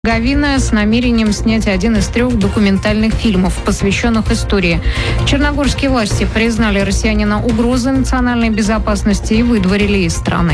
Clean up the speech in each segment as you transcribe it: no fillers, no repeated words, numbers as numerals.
Говина с намерением снять один из 3 документальных фильмов, посвященных истории. Черногорские власти признали россиянина угрозой национальной безопасности и выдворили из страны.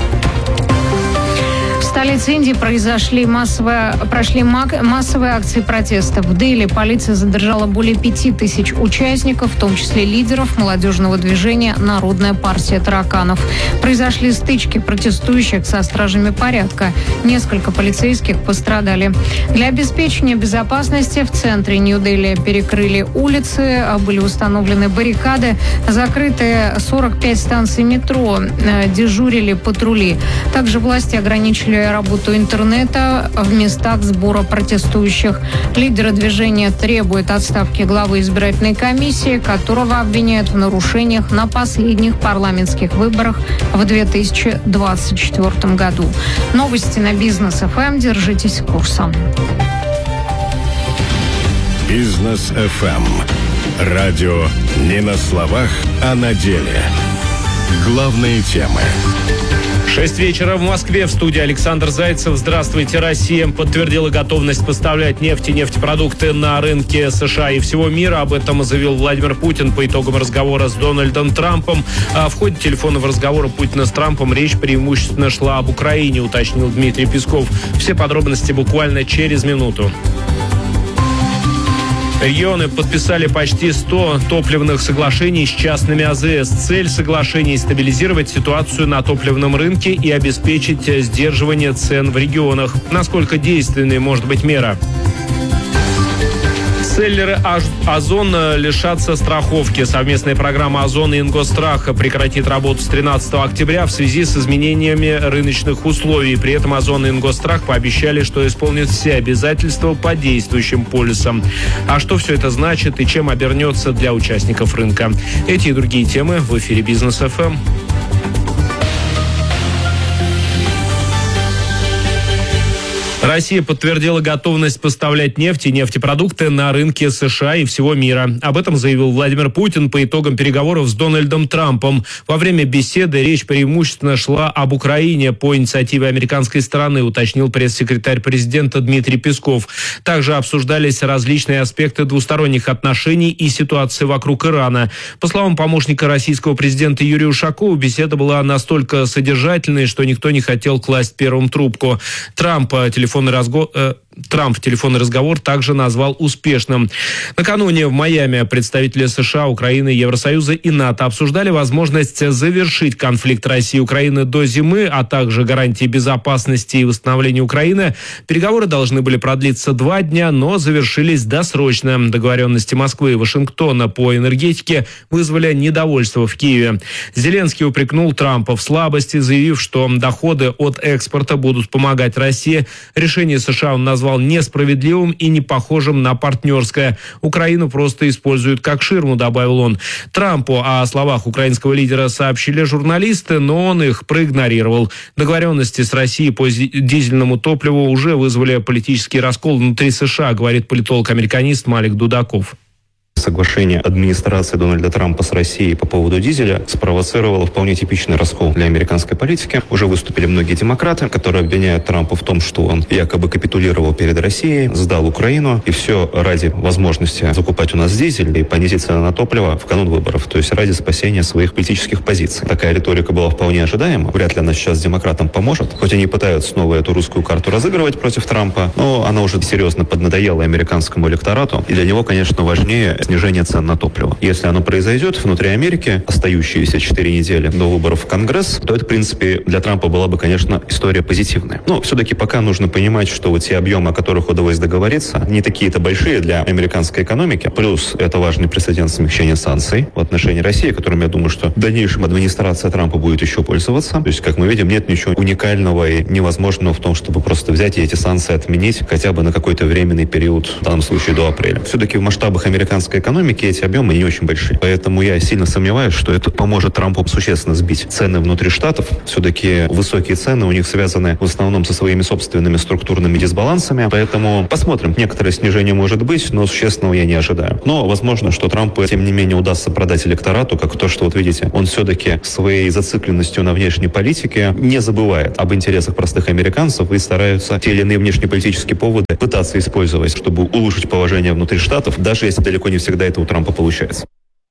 В столице Индии прошли массовые акции протеста. В Дели полиция задержала более 5000 участников, в том числе лидеров молодежного движения «Народная партия тараканов». Произошли стычки протестующих со стражами порядка. Несколько полицейских пострадали. Для обеспечения безопасности в центре Нью-Дели перекрыли улицы, были установлены баррикады, закрыты 45 станций метро, дежурили патрули. Также власти ограничили работу интернета в местах сбора протестующих. Лидеры движения требуют отставки главы избирательной комиссии, которого обвиняют в нарушениях на последних парламентских выборах в 2024 году. Новости на Бизнес ФМ. Держитесь курса. Бизнес ФМ. Радио не на словах, а на деле. Главные темы. 6 вечера в Москве. В студии Александр Зайцев. Здравствуйте. Россия подтвердила готовность поставлять нефть и нефтепродукты на рынке США и всего мира. Об этом заявил Владимир Путин по итогам разговора с Дональдом Трампом. В ходе телефонного разговора Путина с Трампом речь преимущественно шла об Украине, уточнил Дмитрий Песков. Все подробности буквально через минуту. Регионы подписали почти 100 топливных соглашений с частными АЗС. Цель соглашений – стабилизировать ситуацию на топливном рынке и обеспечить сдерживание цен в регионах. Насколько действенной может быть мера? Селлеры «Озон» лишатся страховки. Совместная программа «Озон» и «Ингосстрах» прекратит работу с 13 октября в связи с изменениями рыночных условий. При этом «Озон» и «Ингосстрах» пообещали, что исполнят все обязательства по действующим полисам. А что все это значит и чем обернется для участников рынка? Эти и другие темы в эфире «Бизнес ФМ». Россия подтвердила готовность поставлять нефть и нефтепродукты на рынки США и всего мира. Об этом заявил Владимир Путин по итогам переговоров с Дональдом Трампом. Во время беседы речь преимущественно шла об Украине по инициативе американской стороны, уточнил пресс-секретарь президента Дмитрий Песков. Также обсуждались различные аспекты двусторонних отношений и ситуации вокруг Ирана. По словам помощника российского президента Юрия Ушакова, беседа была настолько содержательной, что никто не хотел класть первым трубку. Трамп телефонный разговор также назвал успешным. Накануне в Майами представители США, Украины, Евросоюза и НАТО обсуждали возможность завершить конфликт России и Украины до зимы, а также гарантии безопасности и восстановления Украины. Переговоры должны были продлиться 2 дня, но завершились досрочно. Договоренности Москвы и Вашингтона по энергетике вызвали недовольство в Киеве. Зеленский упрекнул Трампа в слабости, заявив, что доходы от экспорта будут помогать России. Решение США он назвал несправедливым и не похожим на партнерское. Украину просто используют как ширму, добавил он. Трампу о словах украинского лидера сообщили журналисты, но он их проигнорировал. Договоренности с Россией по дизельному топливу уже вызвали политический раскол внутри США, говорит политолог-американист Малик Дудаков. Соглашение администрации Дональда Трампа с Россией по поводу дизеля спровоцировало вполне типичный раскол для американской политики. Уже выступили многие демократы, которые обвиняют Трампа в том, что он якобы капитулировал перед Россией, сдал Украину, и все ради возможности закупать у нас дизель и понизить цены на топливо в канун выборов, то есть ради спасения своих политических позиций. Такая риторика была вполне ожидаема. Вряд ли она сейчас демократам поможет. Хоть они пытаются снова эту русскую карту разыгрывать против Трампа, но она уже серьезно поднадоела американскому электорату, и для него, конечно, важнее снижение цен на топливо. Если оно произойдет внутри Америки, остающиеся 4 недели до выборов в Конгресс, то это, в принципе, для Трампа была бы, конечно, история позитивная. Но все-таки пока нужно понимать, что вот те объемы, о которых удалось договориться, не такие-то большие для американской экономики. Плюс это важный прецедент смягчения санкций в отношении России, которым, я думаю, что в дальнейшем администрация Трампа будет еще пользоваться. То есть, как мы видим, нет ничего уникального и невозможного в том, чтобы просто взять и эти санкции отменить хотя бы на какой-то временный период, в данном случае до апреля. Все-таки в масштабах американской американской экономики эти объемы не очень большие. Поэтому я сильно сомневаюсь, что это поможет Трампу существенно сбить цены внутри штатов. Все-таки высокие цены у них связаны в основном со своими собственными структурными дисбалансами. Поэтому посмотрим. Некоторое снижение может быть, но существенного я не ожидаю. Но возможно, что Трампу, тем не менее, удастся продать электорату, как то, что, вот видите, он все-таки своей зацикленностью на внешней политике не забывает об интересах простых американцев и стараются те или иные внешнеполитические поводы пытаться использовать, чтобы улучшить положение внутри штатов, даже если далеко не всегда это у Трампа получается.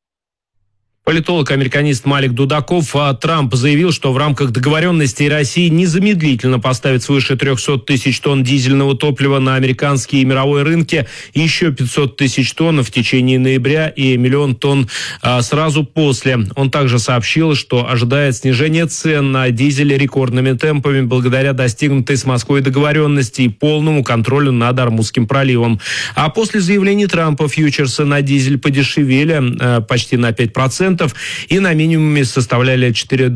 Политолог-американист Малик Дудаков. Трамп заявил, что в рамках договоренностей России незамедлительно поставит свыше 300 тысяч тонн дизельного топлива на американские и мировые рынки, еще 500 тысяч тонн в течение ноября и 1 миллион тонн сразу после. Он также сообщил, что ожидает снижения цен на дизель рекордными темпами благодаря достигнутой с Москвой договоренности и полному контролю над Ормузским проливом. А после заявлений Трампа фьючерсы на дизель подешевели почти на 5%. И на минимуме составляли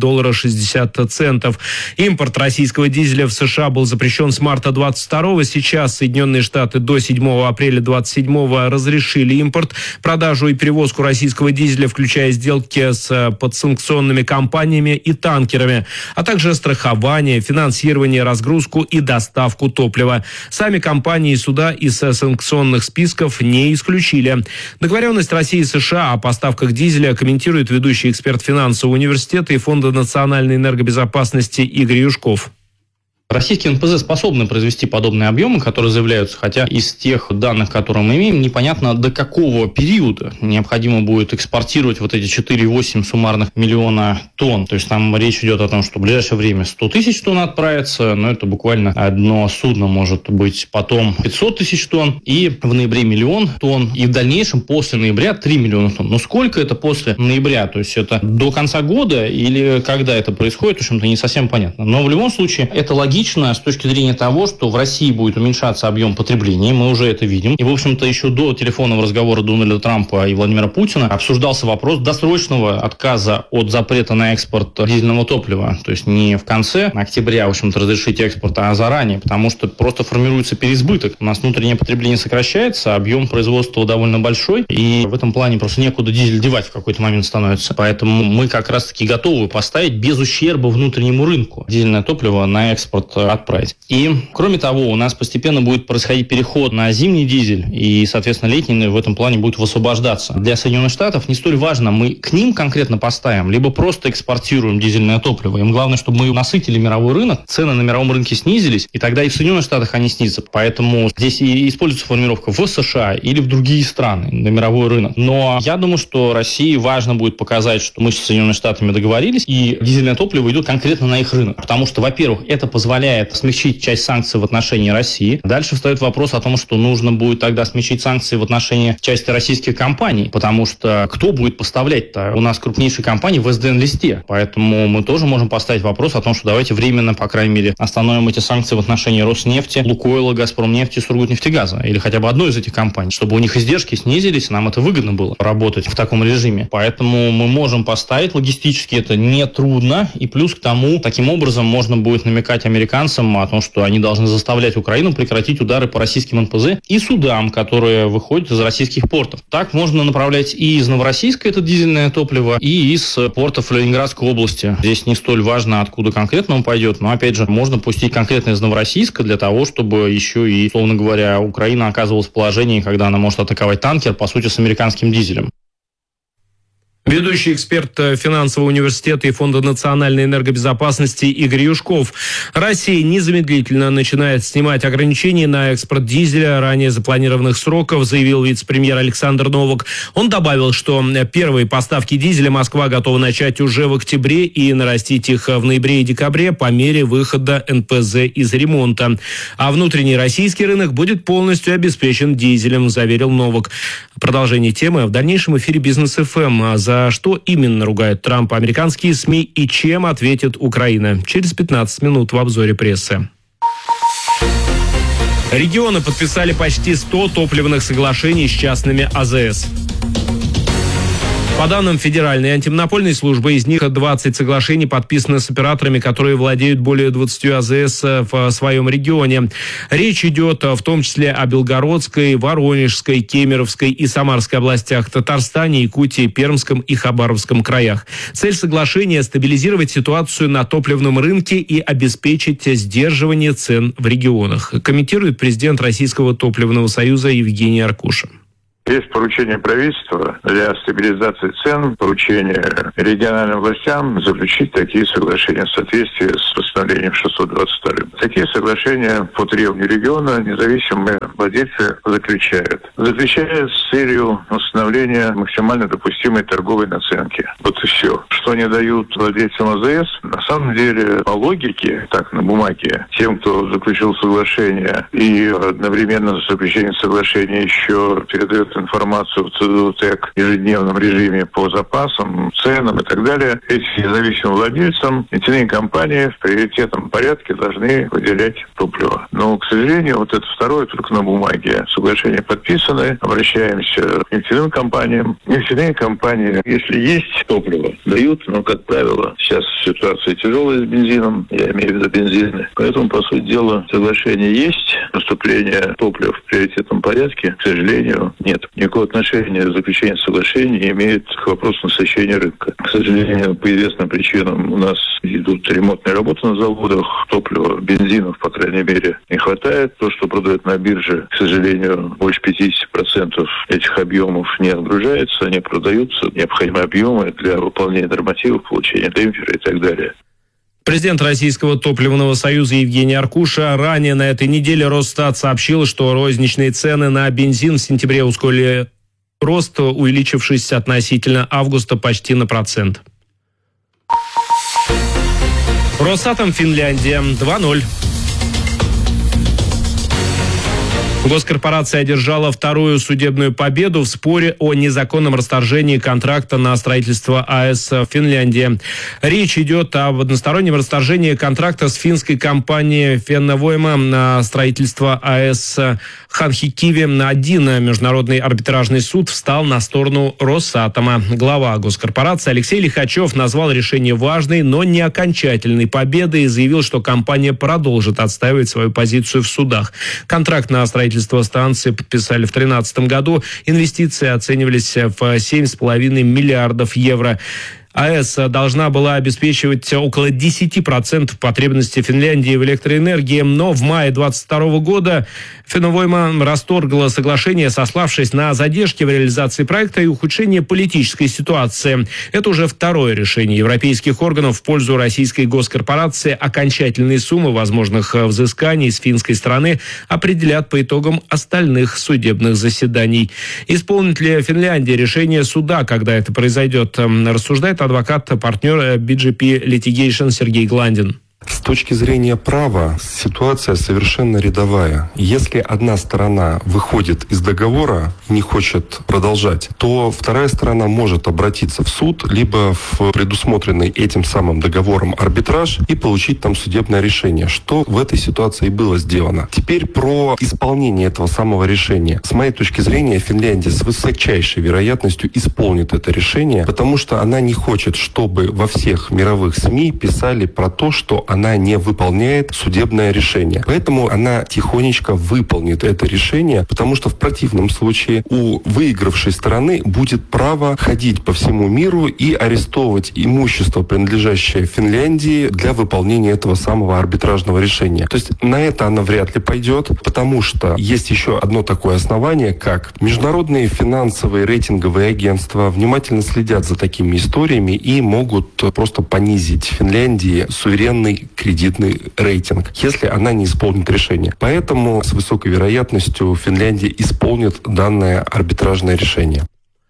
$4.60. Импорт российского дизеля в США был запрещен с марта 22-го. Сейчас Соединенные Штаты до 7 апреля 27-го разрешили импорт, продажу и перевозку российского дизеля, включая сделки с подсанкционными компаниями и танкерами, а также страхование, финансирование, разгрузку и доставку топлива. Сами компании и суда из санкционных списков не исключили. Договоренность России и США о поставках дизеля комментирует ведущий эксперт финансового университета и Фонда национальной энергобезопасности Игорь Юшков. Российские НПЗ способны произвести подобные объемы, которые заявляются, хотя из тех данных, которые мы имеем, непонятно, до какого периода необходимо будет экспортировать вот эти 4,8 суммарных миллиона тонн. То есть там речь идет о том, что в ближайшее время 100 тысяч тонн отправится, но это буквально одно судно может быть, потом 500 тысяч тонн, и в ноябре 1 миллион тонн, и в дальнейшем после ноября 3 миллиона тонн. Но сколько это после ноября? То есть это до конца года или когда это происходит, в общем-то, не совсем понятно. Но в любом случае это логично с точки зрения того, что в России будет уменьшаться объем потребления, мы уже это видим. И, в общем-то, еще до телефонного разговора Дональда Трампа и Владимира Путина обсуждался вопрос досрочного отказа от запрета на экспорт дизельного топлива. То есть не в конце октября, в общем-то, разрешить экспорт, а заранее, потому что просто формируется переизбыток. У нас внутреннее потребление сокращается, объем производства довольно большой, и в этом плане просто некуда дизель девать в какой-то момент становится. Поэтому мы как раз-таки готовы поставить без ущерба внутреннему рынку дизельное топливо на экспорт отправить. И, кроме того, у нас постепенно будет происходить переход на зимний дизель, и, соответственно, летний в этом плане будет высвобождаться. Для Соединенных Штатов не столь важно, мы к ним конкретно поставим, либо просто экспортируем дизельное топливо. Им главное, чтобы мы насытили мировой рынок, цены на мировом рынке снизились, и тогда и в Соединенных Штатах они снизятся. Поэтому здесь и используется формулировка в США или в другие страны, на мировой рынок. Но я думаю, что России важно будет показать, что мы с Соединенными Штатами договорились, и дизельное топливо идет конкретно на их рынок. Потому что, во-первых, это позволяет смягчить часть санкций в отношении России. Дальше встает вопрос о том, что нужно будет тогда смягчить санкции в отношении части российских компаний, потому что кто будет поставлять-то? У нас крупнейшие компании в СДН-листе, поэтому мы тоже можем поставить вопрос о том, что давайте временно, по крайней мере, остановим эти санкции в отношении Роснефти, Лукойла, Газпромнефти, Сургутнефтегаза, или хотя бы одной из этих компаний, чтобы у них издержки снизились, нам это выгодно было работать в таком режиме. Поэтому мы можем поставить логистически, это не трудно, и плюс к тому, таким образом можно будет намекать американцам о том, что они должны заставлять Украину прекратить удары по российским НПЗ и судам, которые выходят из российских портов. Так можно направлять и из Новороссийска это дизельное топливо, и из портов Ленинградской области. Здесь не столь важно, откуда конкретно он пойдет, но, опять же, можно пустить конкретно из Новороссийска для того, чтобы еще и, условно говоря, Украина оказывалась в положении, когда она может атаковать танкер, по сути, с американским дизелем. Ведущий эксперт финансового университета и Фонда национальной энергобезопасности Игорь Юшков. Россия незамедлительно начинает снимать ограничения на экспорт дизеля ранее запланированных сроков, заявил вице-премьер Александр Новак. Он добавил, что первые поставки дизеля Москва готова начать уже в октябре и нарастить их в ноябре и декабре по мере выхода НПЗ из ремонта. А внутренний российский рынок будет полностью обеспечен дизелем, заверил Новак. Продолжение темы в дальнейшем эфире Бизнес ФМ. За что именно ругают Трампа американские СМИ и чем ответит Украина? Через 15 минут в обзоре прессы. Регионы подписали почти 100 топливных соглашений с частными АЗС. По данным Федеральной антимонопольной службы, из них 20 соглашений подписаны с операторами, которые владеют более 20 АЗС в своем регионе. Речь идет в том числе о Белгородской, Воронежской, Кемеровской и Самарской областях, Татарстане, Якутии, Пермском и Хабаровском краях. Цель соглашения – стабилизировать ситуацию на топливном рынке и обеспечить сдерживание цен в регионах, комментирует президент Российского топливного союза Евгений Аркуша. Есть поручение правительства для стабилизации цен, поручение региональным властям заключить такие соглашения в соответствии с постановлением 622. Такие соглашения по требованию региона независимые владельцы заключают. Заключают с целью установления максимально допустимой торговой наценки. Вот и все. Что они дают владельцам АЗС, на самом деле, по логике, так, на бумаге, тем, кто заключил соглашение и одновременно с заключением соглашения еще передает информацию в ЦДУТЭК в ежедневном режиме по запасам, ценам и так далее. Эти независимым владельцам нефтяные компании в приоритетном порядке должны выделять топливо. Но, к сожалению, вот это второе только на бумаге. Соглашения подписаны, обращаемся к нефтяным компаниям. Нефтяные компании, если есть топливо, дают, но, как правило, сейчас ситуация тяжелая с бензином, я имею в виду бензины. Поэтому, по сути дела, соглашение есть, поступление топлива в приоритетном порядке, к сожалению, нет. Никакого отношения заключение соглашения не имеет к вопросу насыщения рынка. К сожалению, по известным причинам у нас идут ремонтные работы на заводах, топлива, бензинов, по крайней мере, не хватает. То, что продают на бирже, к сожалению, больше 50% этих объемов не отгружается, не продаются. Необходимые объемы для выполнения нормативов, получения демпфера и так далее. Президент Российского топливного союза Евгений Аркуша ранее на этой неделе Росстат сообщил, что розничные цены на бензин в сентябре ускорили рост, увеличившись относительно августа почти на 1%. Росатом Финляндия 2-0. Госкорпорация одержала вторую судебную победу в споре о незаконном расторжении контракта на строительство АЭС в Финляндии. Речь идет об одностороннем расторжении контракта с финской компанией Фенновойма на строительство АЭС Ханхикиви. Один международный арбитражный суд встал на сторону Росатома. Глава госкорпорации Алексей Лихачев назвал решение важной, но не окончательной победой и заявил, что компания продолжит отстаивать свою позицию в судах. Контракт на строительство станции подписали в 2013 году. Инвестиции оценивались в 7,5 миллиардов евро. АЭС должна была обеспечивать около 10% потребностей Финляндии в электроэнергии, но в мае 2022 года Фенновойма расторгла соглашение, сославшись на задержки в реализации проекта и ухудшение политической ситуации. Это уже второе решение европейских органов в пользу российской госкорпорации. Окончательные суммы возможных взысканий с финской стороны определят по итогам остальных судебных заседаний. Исполнит ли Финляндия решение суда, когда это произойдет, рассуждает адвокат-партнер BGP Litigation Сергей Гландин. С точки зрения права ситуация совершенно рядовая. Если одна сторона выходит из договора и не хочет продолжать, то вторая сторона может обратиться в суд, либо в предусмотренный этим самым договором арбитраж и получить там судебное решение, что в этой ситуации было сделано. Теперь про исполнение этого самого решения. С моей точки зрения, Финляндия с высочайшей вероятностью исполнит это решение, потому что она не хочет, чтобы во всех мировых СМИ писали про то, что она не выполняет судебное решение. Поэтому она тихонечко выполнит это решение, потому что в противном случае у выигравшей стороны будет право ходить по всему миру и арестовывать имущество, принадлежащее Финляндии, для выполнения этого самого арбитражного решения. То есть на это она вряд ли пойдет, потому что есть еще одно такое основание, как международные финансовые рейтинговые агентства внимательно следят за такими историями и могут просто понизить Финляндии суверенный кредитный рейтинг, если она не исполнит решение. Поэтому с высокой вероятностью Финляндия исполнит данное арбитражное решение.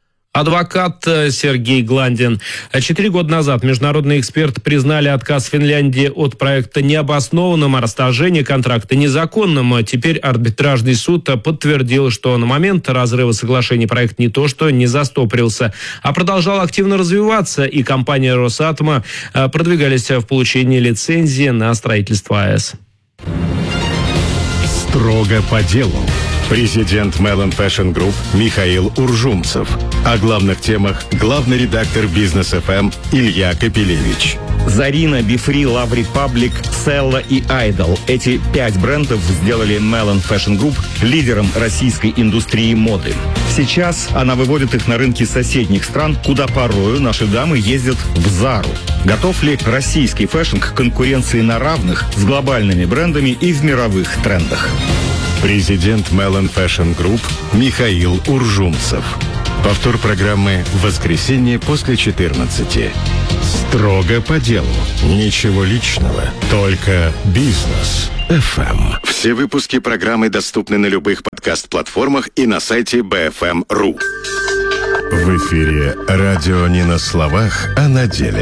Адвокат Сергей Гландин. 4 года назад международные эксперты признали отказ Финляндии от проекта необоснованным, а расторжение контракта незаконным. Теперь арбитражный суд подтвердил, что на момент разрыва соглашения проект не то что не застопорился, а продолжал активно развиваться, и компания Росатома продвигались в получении лицензии на строительство АЭС. Строго по делу. Президент Melon Fashion Group Михаил Уржумцев. О главных темах главный редактор Бизнес ФМ Илья Капелевич. Зарина, Бифри, Love Republic, Целла и Idol. Эти 5 брендов сделали Melon Fashion Group лидером российской индустрии моды. Сейчас она выводит их на рынки соседних стран, куда порою наши дамы ездят в Зару. Готов ли российский фэшн к конкуренции на равных с глобальными брендами и в мировых трендах? Президент Melon Fashion Group Михаил Уржумцев. Повтор программы в воскресенье после 14. Строго по делу. Ничего личного. Только бизнес. FM. Все выпуски программы доступны на любых подкаст-платформах и на сайте BFM.ru. В эфире радио не на словах, а на деле.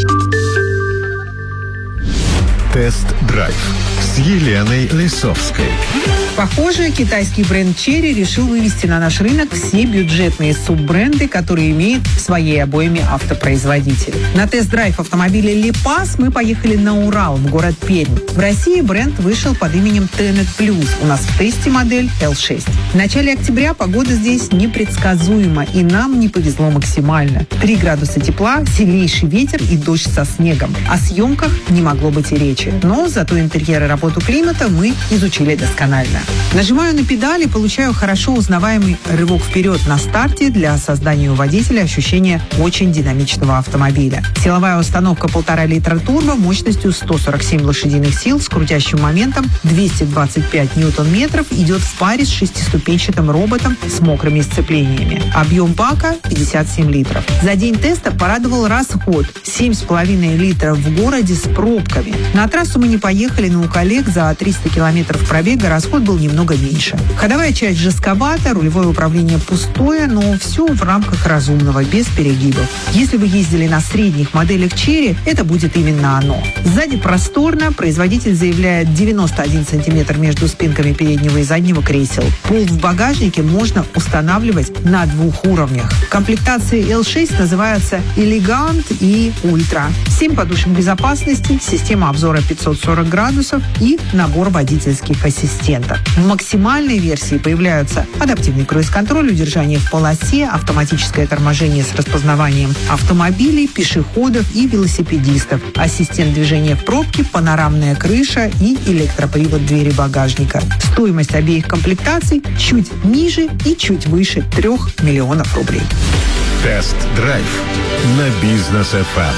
Тест-драйв с Еленой Лисовской. Похоже, китайский бренд Chery решил вывести на наш рынок все бюджетные суббренды, которые имеет в своей обойме автопроизводитель. На тест-драйв автомобиля Липас мы поехали на Урал, в город Пермь. В России бренд вышел под именем Tenet Plus. У нас в тесте модель L6. В начале октября погода здесь непредсказуема, и нам не повезло максимально. 3 градуса тепла, сильнейший ветер и дождь со снегом. О съемках не могло быть и речи. Но зато интерьер и работу климата мы изучили досконально. Нажимаю на педали, получаю хорошо узнаваемый рывок вперед на старте для создания у водителя ощущения очень динамичного автомобиля. Силовая установка 1,5 литра турбо мощностью 147 лошадиных сил с крутящим моментом 225 ньютон-метров идет в паре с 6-ступенчатым роботом с мокрыми сцеплениями. Объем бака 57 литров. За день теста порадовал расход 7,5 литров в городе с пробками. На трассу мы не поехали, но у коллег за 300 километров пробега расход был немного меньше. Ходовая часть жестковата, рулевое управление пустое, но все в рамках разумного, без перегибов. Если вы ездили на средних моделях Chery, это будет именно оно. Сзади просторно, производитель заявляет 91 сантиметр между спинками переднего и заднего кресел. Пол в багажнике можно устанавливать на 2 уровнях. Комплектации L6 называются Elegant и Ultra. 7 подушек безопасности, система обзора 540 градусов и набор водительских ассистентов. В максимальной версии появляются адаптивный круиз-контроль, удержание в полосе, автоматическое торможение с распознаванием автомобилей, пешеходов и велосипедистов, ассистент движения в пробке, панорамная крыша и электропривод двери багажника. Стоимость обеих комплектаций чуть ниже и чуть выше 3 миллионов рублей. Тест-драйв на Бизнес ФМ.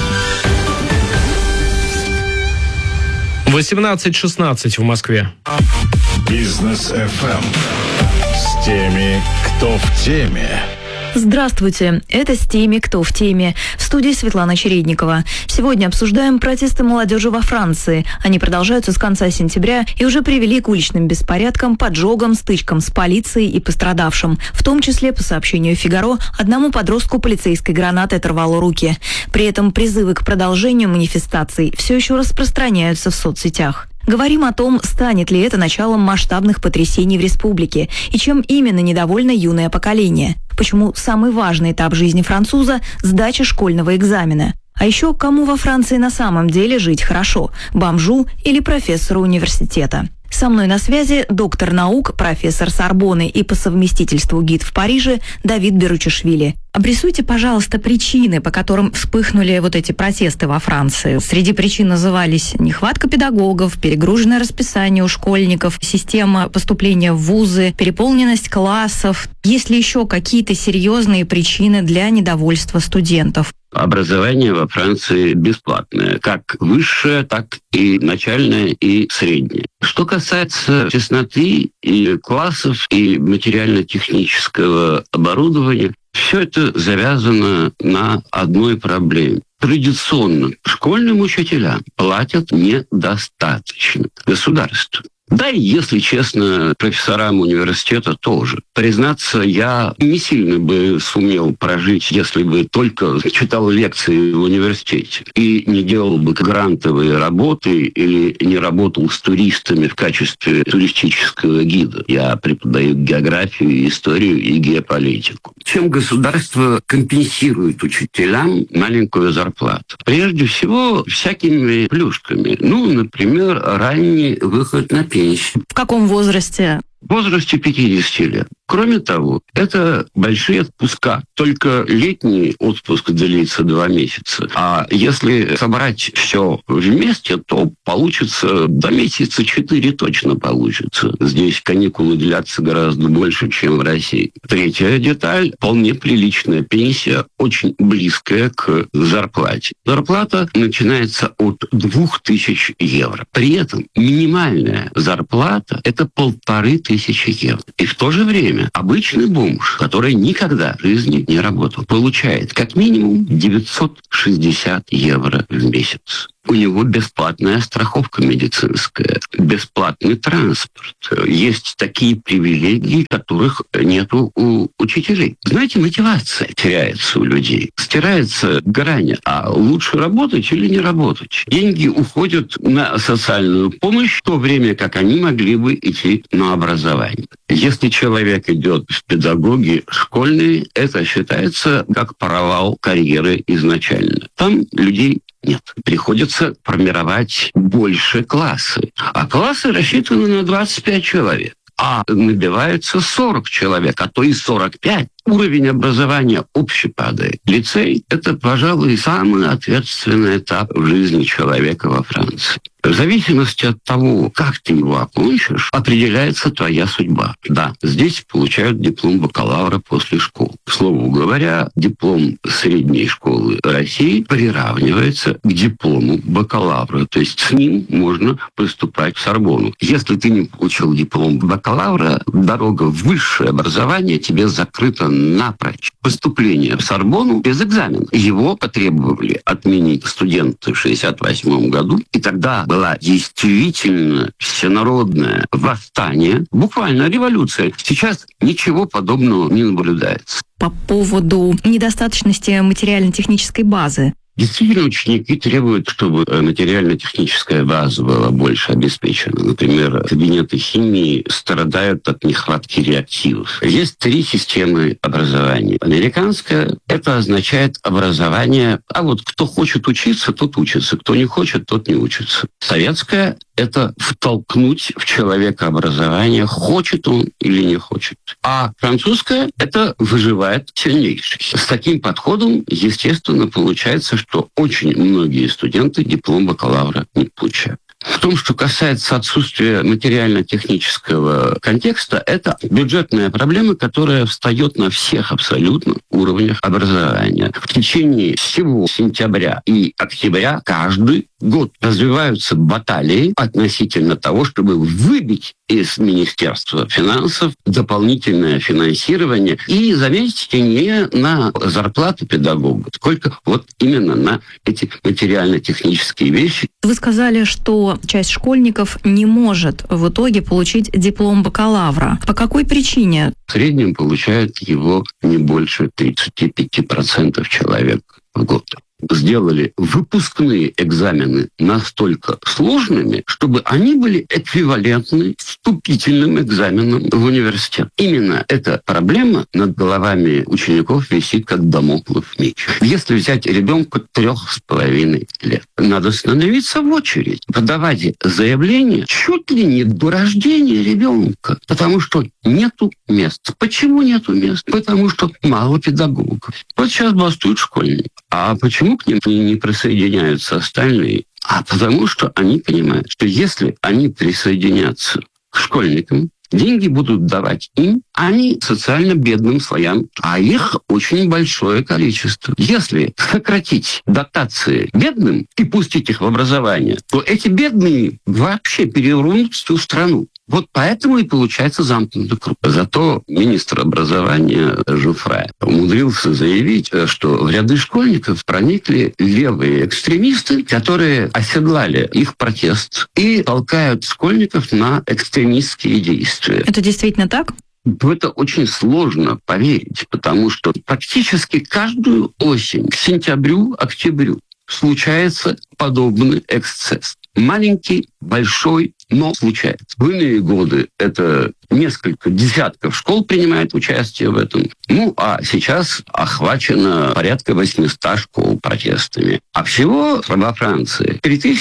18:16 в Москве. Бизнес ФМ. С теми, кто в теме. Здравствуйте, это «С теми, кто в теме». В студии Светлана Чередникова. Сегодня обсуждаем протесты молодежи во Франции. Они продолжаются с конца сентября и уже привели к уличным беспорядкам, поджогам, стычкам с полицией и пострадавшим. В том числе, по сообщению «Фигаро», одному подростку полицейской гранатой оторвало руки. При этом призывы к продолжению манифестаций все еще распространяются в соцсетях. Говорим о том, станет ли это началом масштабных потрясений в республике и чем именно недовольно юное поколение. Почему самый важный этап жизни француза – сдача школьного экзамена. А еще кому во Франции на самом деле жить хорошо – бомжу или профессору университета. Со мной на связи доктор наук, профессор Сорбонны и по совместительству гид в Париже Давид Беручишвили. Обрисуйте, пожалуйста, причины, по которым вспыхнули вот эти протесты во Франции. Среди причин назывались нехватка педагогов, перегруженное расписание у школьников, система поступления в вузы, переполненность классов. Есть ли еще какие-то серьезные причины для недовольства студентов? Образование во Франции бесплатное, как высшее, так и начальное и среднее. Что касается тесноты и классов, и материально-технического оборудования, все это завязано на одной проблеме. Традиционно школьным учителям платят недостаточно государству. Да и, если честно, профессорам университета тоже. Признаться, я не сильно бы сумел прожить, если бы только читал лекции в университете и не делал бы грантовые работы или не работал с туристами в качестве туристического гида. Я преподаю географию, историю и геополитику. Чем государство компенсирует учителям маленькую зарплату? Прежде всего, всякими плюшками. Например, ранний выход на пенсию. В каком возрасте? в возрасте 50 лет. Кроме того, это большие отпуска. Только летний отпуск длится 2 месяца. А если собрать все вместе, то получится до месяца 4 точно получится. Здесь каникулы длятся гораздо больше, чем в России. Третья деталь. Вполне приличная пенсия, очень близкая к зарплате. Зарплата начинается от 2000 евро. При этом минимальная зарплата – это 1500 евро. И в то же время обычный бомж, который никогда в жизни не работал, получает как минимум 960 евро в месяц. У него бесплатная страховка медицинская, бесплатный транспорт. Есть такие привилегии, которых нету у учителей. Знаете, мотивация теряется у людей. Стирается грань, а лучше работать или не работать. Деньги уходят на социальную помощь, в то время как они могли бы идти на образование. Если человек идет в педагоги школьные, это считается как провал карьеры изначально. Там людей нет. Приходится формировать больше классы. А классы рассчитаны на 25 человек. А набивается 40 человек, а то и 45. Уровень образования общий падает. Лицей – это, пожалуй, самый ответственный этап в жизни человека во Франции. В зависимости от того, как ты его окончишь, определяется твоя судьба. Да, здесь получают диплом бакалавра после школы. К слову говоря, диплом средней школы России приравнивается к диплому бакалавра. То есть с ним можно поступать в Сорбонну. Если ты не получил диплом бакалавра, дорога в высшее образование тебе закрыта напрочь. Поступление в Сорбонну без экзамена. Его потребовали отменить студенты в 1968 году, и тогда была действительно всенародное восстание, буквально революция. Сейчас ничего подобного не наблюдается. По поводу недостаточности материально-технической базы. Действительно, ученики требуют, чтобы материально-техническая база была больше обеспечена. Например, кабинеты химии страдают от нехватки реактивов. Есть 3 системы образования. Американская – это означает образование, а вот кто хочет учиться, тот учится, кто не хочет, тот не учится. Советская – это втолкнуть в человека образование, хочет он или не хочет. А французская – это выживает сильнейший. С таким подходом, естественно, получается, что очень многие студенты диплом бакалавра не получают. В том, что касается отсутствия материально-технического контекста, это бюджетная проблема, которая встает на всех абсолютно уровнях образования. В течение всего сентября и октября каждый год развиваются баталии относительно того, чтобы выбить из Министерства финансов дополнительное финансирование. И, заметьте, не на зарплату педагогов, сколько вот именно на эти материально-технические вещи. Вы сказали, что часть школьников не может в итоге получить диплом бакалавра. По какой причине? В среднем получают его не больше 35% человек в год. Сделали выпускные экзамены настолько сложными, чтобы они были эквивалентны вступительным экзаменам в университет. Именно эта проблема над головами учеников висит как дамоклов меч. Если взять ребенка 3,5 лет, надо становиться в очередь, подавать заявление чуть ли не до рождения ребенка, потому что нету мест. Почему нету мест? Потому что мало педагогов. Вот сейчас бастуют школьники. А почему к ним не присоединяются остальные? А потому что они понимают, что если они присоединятся к школьникам, деньги будут давать им, а не социально бедным слоям, а их очень большое количество. Если сократить дотации бедным и пустить их в образование, то эти бедные вообще перевернут всю страну. Вот поэтому и получается замкнутый круг. Зато министр образования Жуфре умудрился заявить, что в ряды школьников проникли левые экстремисты, которые оседлали их протест и толкают школьников на экстремистские действия. Это действительно так? В это очень сложно поверить, потому что практически каждую осень, к сентябрю-октябрю, случается подобный эксцесс. маленький, большой, но случается. В иные годы это несколько десятков школ принимает участие в этом. Ну, а сейчас охвачено порядка 800 школ протестами. А всего во Франции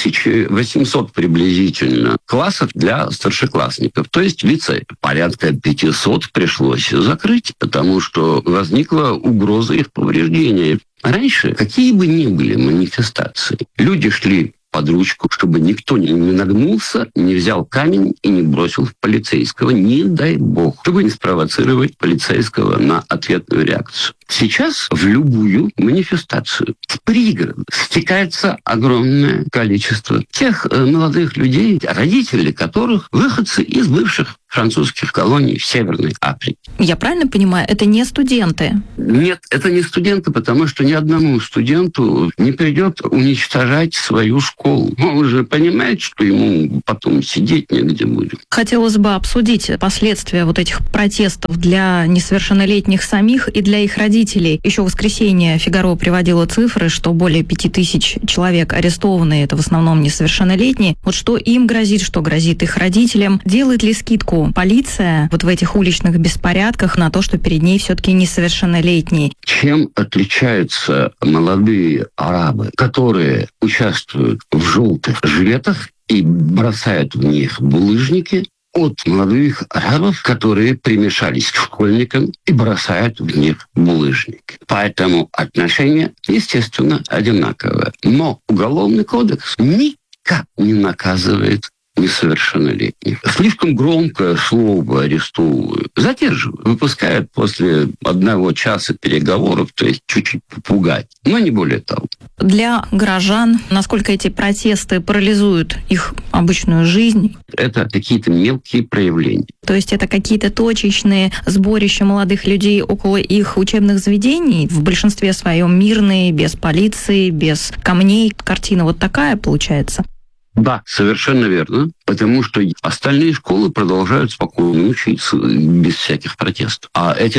3800 приблизительно классов для старшеклассников, то есть лицей. Порядка 500 пришлось закрыть, потому что возникла угроза их повреждения. Раньше, какие бы ни были манифестации, люди шли под ручку, чтобы никто не нагнулся, не взял камень и не бросил в полицейского, не дай бог, чтобы не спровоцировать полицейского на ответную реакцию. Сейчас в любую манифестацию в пригород стекается огромное количество тех молодых людей, родители которых выходцы из бывших французских колоний в Северной Африке. Я правильно понимаю, это не студенты? Нет, это не студенты, потому что ни одному студенту не придет уничтожать свою школу. Он же понимает, что ему потом сидеть негде будет. Хотелось бы обсудить последствия вот этих протестов для несовершеннолетних самих и для их родителей. Еще в воскресенье «Фигаро» приводила цифры, что более 5000 человек арестованы, это в основном несовершеннолетние. Вот что им грозит, что грозит их родителям? Делает ли скидку полиция вот в этих уличных беспорядках на то, что перед ней все-таки несовершеннолетние? Чем отличаются молодые арабы, которые участвуют в желтых жилетах и бросают в них булыжники, от молодых арабов, которые примешались к школьникам и бросают в них булыжники. Поэтому отношение, естественно, одинаковое. Но Уголовный кодекс никак не наказывает несовершеннолетних. Слишком громкое слово «арестовывают». Задерживают. Выпускают после 1 часа переговоров, то есть чуть-чуть попугать. Но не более того. Для горожан, насколько эти протесты парализуют их обычную жизнь? Это какие-то мелкие проявления. То есть это какие-то точечные сборища молодых людей около их учебных заведений, в большинстве своем мирные, без полиции, без камней. Картина вот такая получается? Да, совершенно верно, потому что остальные школы продолжают спокойно учиться без всяких протестов. А эти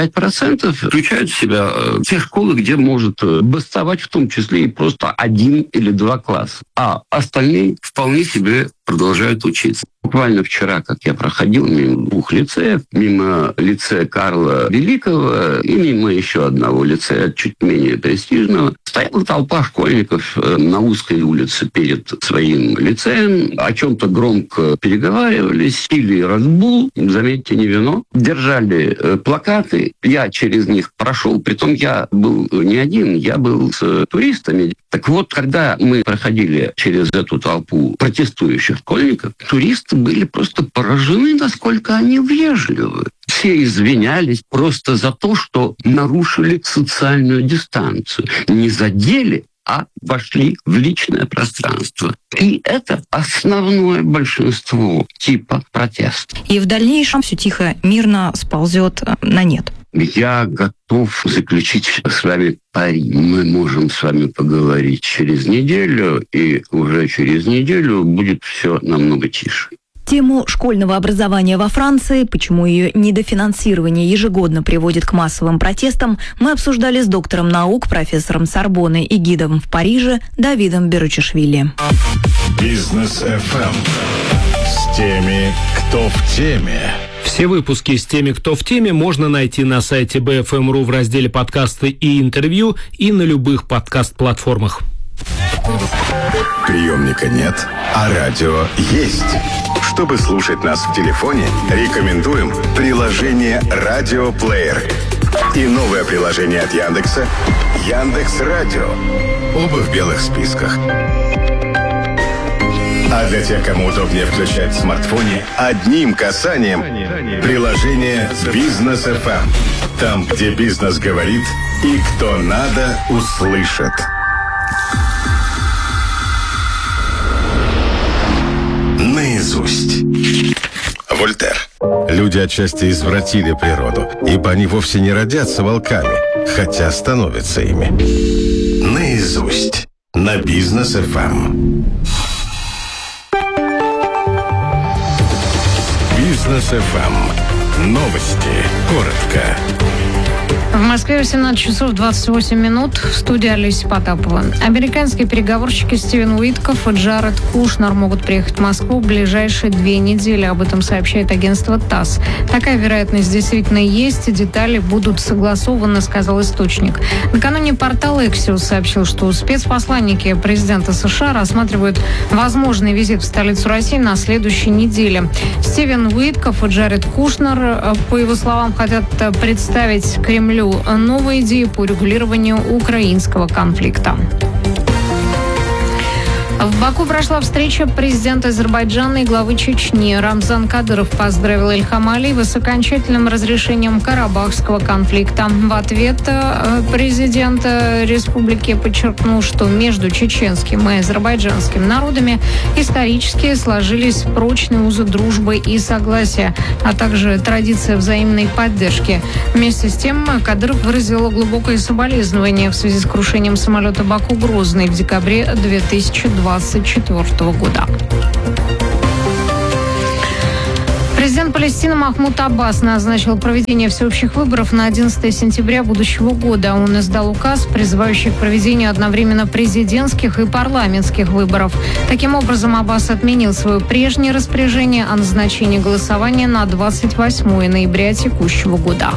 25% включают в себя те школы, где может бастовать в том числе и просто 1 или 2 класса. А остальные вполне себе продолжают учиться. Буквально вчера, как я проходил мимо 2 лицеев, мимо лицея Карла Великого и мимо еще одного лицея, чуть менее престижного, стояла толпа школьников на узкой улице перед своим лицеем, о чем-то громко переговаривались, пили Red-Bull, заметьте, не вино, держали плакаты, я через них прошел, притом я был не один, я был с туристами. Так вот, когда мы проходили через эту толпу протестующих школьников, туристы были просто поражены, насколько они вежливы. Все извинялись просто за то, что нарушили социальную дистанцию. Не задели, а вошли в личное пространство. И это основное большинство типа протеста. И в дальнейшем все тихо, мирно сползет на нет. Я готов заключить с вами пари. Мы можем с вами поговорить через неделю, и уже через неделю будет все намного тише. Тему школьного образования во Франции, почему ее недофинансирование ежегодно приводит к массовым протестам, мы обсуждали с доктором наук, профессором Сорбонны и гидом в Париже Давидом Беручишвили. Бизнес FM с теми, кто в теме. Все выпуски с теми, кто в теме, можно найти на сайте BFM.ru в разделе «Подкасты и интервью» и на любых подкаст-платформах. Приемника нет, а радио есть. Чтобы слушать нас в телефоне, рекомендуем приложение «Радиоплеер» и новое приложение от Яндекса «Яндекс.Радио». Оба в белых списках. А для тех, кому удобнее включать в смартфоне, одним касанием приложение «Бизнес FM». Там, где бизнес говорит и кто надо, услышит. Наизусть. Вольтер. Люди отчасти извратили природу, ибо они вовсе не родятся волками, хотя становятся ими. Наизусть. На Бизнес FM. Бизнес FM. Новости. Коротко. В Москве 18 часов 28 минут. В студии Олеся Потапова. Американские переговорщики Стивен Уитков и Джаред Кушнер могут приехать в Москву в ближайшие 2 недели. Об этом сообщает агентство ТАСС. Такая вероятность действительно есть. Детали будут согласованы, сказал источник. Накануне портал Axios сообщил, что спецпосланники президента США рассматривают возможный визит в столицу России на следующей неделе. Стивен Уитков и Джаред Кушнер, по его словам, хотят представить Кремлю новые идеи по регулированию украинского конфликта. В Баку прошла встреча президента Азербайджана и главы Чечни. Рамзан Кадыров поздравил Ильхам Алиева с окончательным разрешением карабахского конфликта. В ответ президент республики подчеркнул, что между чеченским и азербайджанским народами исторически сложились прочные узы дружбы и согласия, а также традиция взаимной поддержки. Вместе с тем Кадыров выразил глубокое соболезнование в связи с крушением самолета Баку-Грозный в декабре 2024 года. Президент Палестины Махмуд Аббас назначил проведение всеобщих выборов на 11 сентября будущего года. Он издал указ, призывающий к проведению одновременно президентских и парламентских выборов. Таким образом, Аббас отменил свое прежнее распоряжение о назначении голосования на 28 ноября текущего года.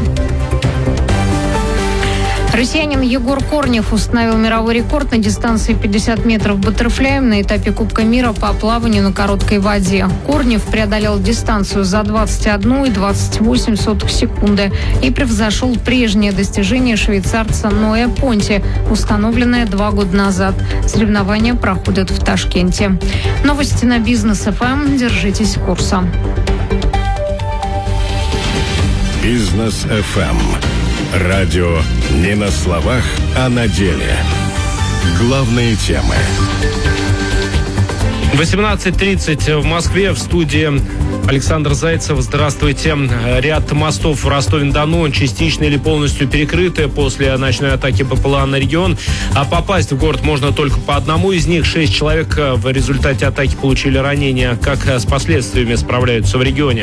Россиянин Егор Корнев установил мировой рекорд на дистанции 50 метров баттерфляем на этапе Кубка мира по плаванию на короткой воде. Корнев преодолел дистанцию за 21,28 секунды и превзошел прежнее достижение швейцарца Ноя Понти, установленное 2 года назад. Соревнования проходят в Ташкенте. Новости на Бизнес ФМ. Держитесь курса. Бизнес ФМ. Радио не на словах, а на деле. Главные темы. 18:30 в Москве. В студии Александр Зайцев. Здравствуйте. Ряд мостов в Ростове-на-Дону частично или полностью перекрыты после ночной атаки БПЛА на регион. А попасть в город можно только по одному из них. 6 человек в результате атаки получили ранения. Как с последствиями справляются в регионе?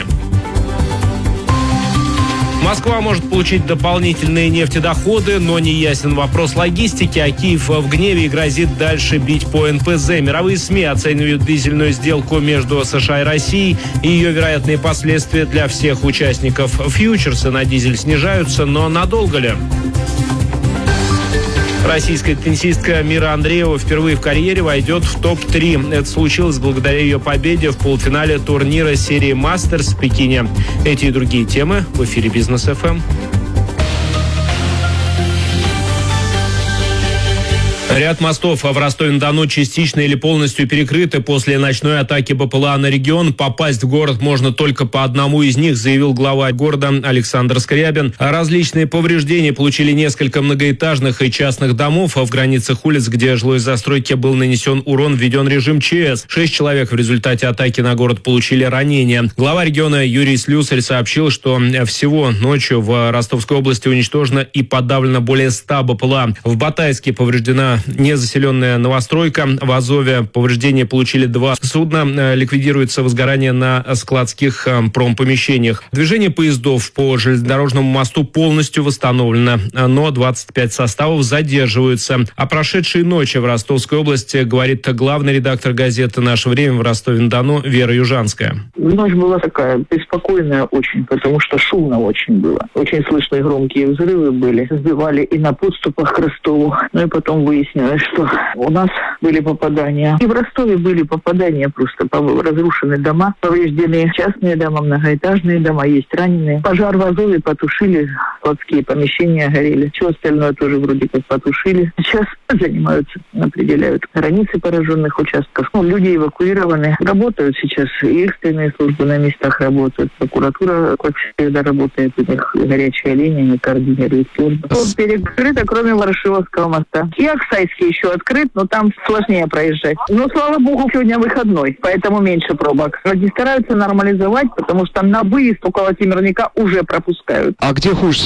Москва может получить дополнительные нефтедоходы, но не ясен вопрос логистики, а Киев в гневе и грозит дальше бить по НПЗ. Мировые СМИ оценивают дизельную сделку между США и Россией и ее вероятные последствия для всех участников. Фьючерсы на дизель снижаются, но надолго ли? Российская теннисистка Мира Андреева впервые в карьере войдет в топ-3. Это случилось благодаря ее победе в полуфинале турнира серии «Мастерс» в Пекине. Эти и другие темы в эфире «Бизнес ФМ». Ряд мостов в Ростове-на-Дону частично или полностью перекрыты после ночной атаки БПЛА на регион. Попасть в город можно только по одному из них, заявил глава города Александр Скрябин. Различные повреждения получили несколько многоэтажных и частных домов. В границах улиц, где жилой застройке был нанесен урон, введен режим ЧС. 6 человек в результате атаки на город получили ранения. Глава региона Юрий Слюсарь сообщил, что всего ночью в Ростовской области уничтожено и подавлено более 100 БПЛА. В Батайске повреждена незаселенная новостройка. В Азове повреждения получили 2 судна. Ликвидируется возгорание на складских промпомещениях. Движение поездов по железнодорожному мосту полностью восстановлено, но 25 составов задерживаются. О прошедшей ночи в Ростовской области говорит главный редактор газеты «Наше время» в Ростове-на-Дону Вера Южанская. Ночь была такая беспокойная очень, потому что шумно очень было. Очень слышные громкие взрывы были. Сбивали и на подступах к Ростову. Ну и потом выяснилось, что у нас были попадания. И в Ростове были попадания, просто разрушены дома, повреждены частные дома, многоэтажные дома, есть раненые. Пожар в Азове потушили, складские помещения горели. Все остальное тоже вроде как потушили. Сейчас занимаются, определяют границы пораженных участков. Люди эвакуированы. Работают сейчас и экстренные службы на местах работают. Прокуратура, как всегда, работает. У них горячая линия, не координирует службу. Перекрыто, кроме Ворошиловского моста. И Оксайский еще открыт, но там сложнее проезжать. Но, слава богу, сегодня выходной, поэтому меньше пробок. Люди стараются нормализовать, потому что на выезд около Темирника уже пропускают. А где хуже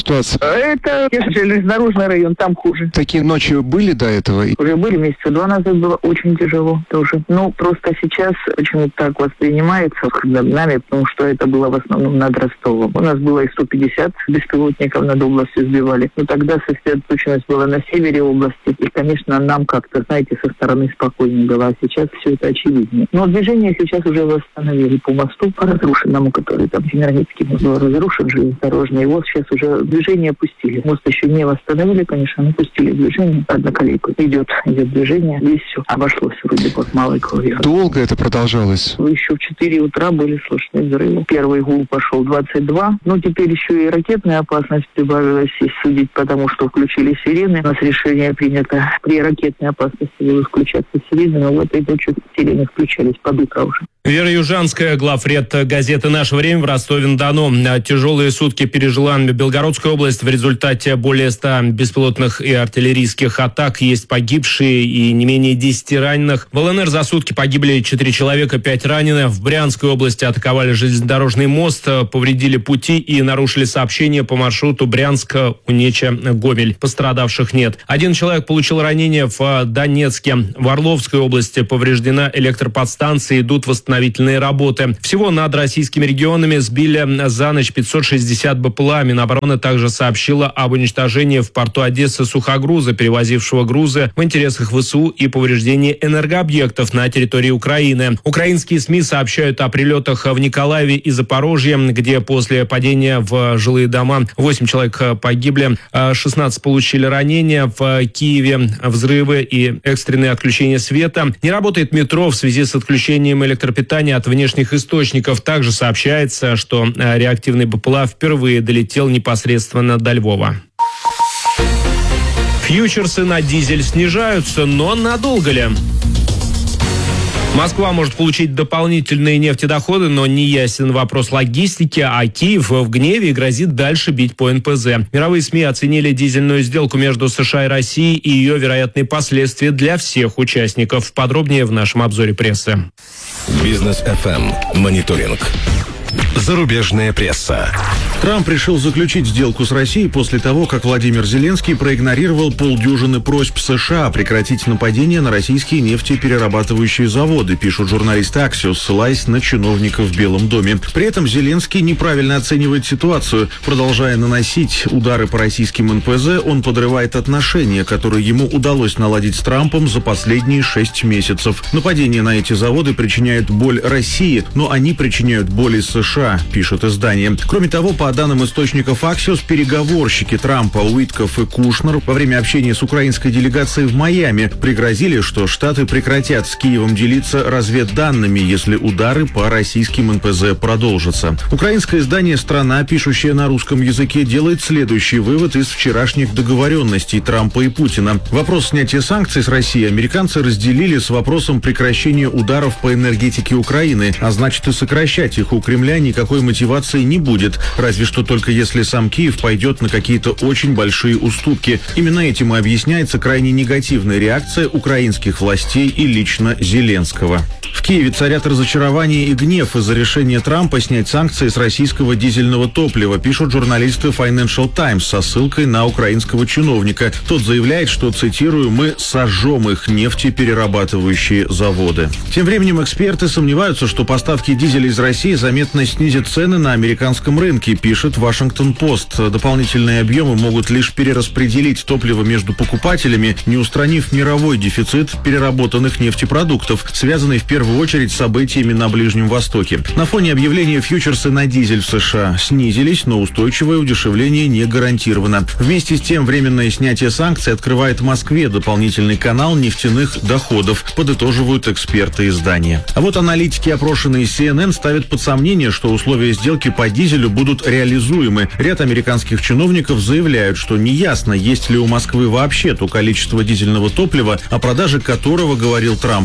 ситуация? Это железнодорожный район, там хуже. Такие ночи были до этого? Уже были месяца 2 назад, было очень тяжело тоже. Ну, просто сейчас почему-то так воспринимается нами, потому что это было в основном над Ростовом. У нас было и 150 беспилотников над областью сбивали. Но тогда сосредоточенность была на севере области. И, конечно, нам как-то, знаете, со стороны спокойнее было. А сейчас все это очевиднее. Но движение сейчас уже восстановили по мосту, по разрушенному, который там Семиранецкий был разрушен, железнодорожный. Его сейчас уже движение пустили. Мост еще не восстановили, конечно, но пустили движение. Одноколейку. Идет движение. Здесь все обошлось вроде бы малой кровью. Долго это продолжалось? Еще в 4 утра были слышны взрывы. Первый гул пошел 22. Ну, теперь еще и ракетная опасность прибавилась, если судить, потому что включили сирены. У нас решение принято при ракетной опасности было включаться сирены, но в этой ночью сирены включались под утро уже. Вера Южанская, главред газеты «Наше время» в Ростове-на-Дону. Тяжелые сутки пережила Белгородская область. В результате более 100 беспилотных и артиллерийских атак. Есть погибшие и не менее 10 раненых. В ЛНР за сутки погибли 4 человека, 5 ранены. В Брянской области атаковали железнодорожный мост, повредили пути и нарушили сообщение по маршруту Брянск-Унеча-Гомель. Пострадавших нет. 1 человек получил ранение в Донецке. В Орловской области повреждена электроподстанция, идут восстановительные работы. Всего над российскими регионами сбили за ночь 560 БПЛА. Минобороны также сообщила об уничтожении в порту Одессы сухогруза, перевозившего грузы в интересах ВСУ, и повреждении энергообъектов на территории Украины. Украинские СМИ сообщают о прилетах в Николаеве и Запорожье, где после падения в жилые дома 8 человек погибли, 16 получили ранения. В Киеве взрывы и экстренные отключения света. Не работает метро в связи с отключением электропитания от внешних источников. Также сообщается, что реактивный БПЛА впервые долетел непосредственно до Львова. Фьючерсы на дизель снижаются, но надолго ли? Москва может получить дополнительные нефтедоходы, но не ясен вопрос логистики, а Киев в гневе и грозит дальше бить по НПЗ. Мировые СМИ оценили дизельную сделку между США и Россией и ее вероятные последствия для всех участников. Подробнее в нашем обзоре прессы. Бизнес FM. Мониторинг. Зарубежная пресса. Трамп решил заключить сделку с Россией после того, как Владимир Зеленский проигнорировал полдюжины просьб США прекратить нападение на российские нефтеперерабатывающие заводы, пишут журналисты Axios, ссылаясь на чиновников в Белом доме. При этом Зеленский неправильно оценивает ситуацию. Продолжая наносить удары по российским НПЗ, он подрывает отношения, которые ему удалось наладить с Трампом за последние 6 месяцев. Нападения на эти заводы причиняют боль России, но они причиняют боль и США, пишет издание. Кроме того, по данным источников Axios, переговорщики Трампа Уиткоф и Кушнер во время общения с украинской делегацией в Майами пригрозили, что Штаты прекратят с Киевом делиться разведданными, если удары по российским НПЗ продолжатся. Украинское издание «Страна», пишущее на русском языке, делает следующий вывод из вчерашних договоренностей Трампа и Путина. Вопрос снятия санкций с России американцы разделили с вопросом прекращения ударов по энергетике Украины, а значит и сокращать их у Кремля никакой мотивации не будет, разве что только если сам Киев пойдет на какие-то очень большие уступки. Именно этим и объясняется крайне негативная реакция украинских властей и лично Зеленского. В Киеве царят разочарование и гнев из-за решения Трампа снять санкции с российского дизельного топлива, пишут журналисты Financial Times со ссылкой на украинского чиновника. Тот заявляет, что, цитирую, «мы сожжем их нефтеперерабатывающие заводы». Тем временем эксперты сомневаются, что поставки дизеля из России заметно снизят цены на американском рынке, пишет Вашингтон-Пост. Дополнительные объемы могут лишь перераспределить топливо между покупателями, не устранив мировой дефицит переработанных нефтепродуктов, связанный в первую очередь с событиями на Ближнем Востоке. На фоне объявления фьючерсы на дизель в США снизились, но устойчивое удешевление не гарантировано. Вместе с тем, временное снятие санкций открывает Москве дополнительный канал нефтяных доходов, подытоживают эксперты издания. А вот аналитики, опрошенные CNN, ставят под сомнение, что условия сделки по дизелю будут реализуемы. Ряд американских чиновников заявляют, что неясно, есть ли у Москвы вообще то количество дизельного топлива, о продаже которого говорил Трамп.